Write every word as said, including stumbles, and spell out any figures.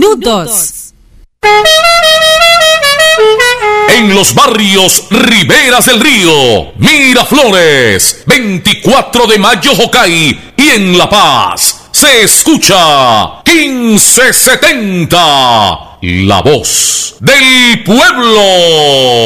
minutos. En los barrios Riberas del Río, Miraflores, veinticuatro de mayo Jocay y en La Paz se escucha quince setenta, la voz del pueblo.